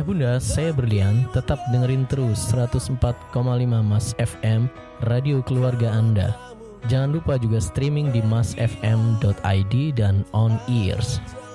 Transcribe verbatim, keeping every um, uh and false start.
bunda, saya Berlian. Tetap dengerin terus seratus empat koma lima Mas F M, radio keluarga Anda. Jangan lupa juga streaming di mas f m dot i d dan on ears.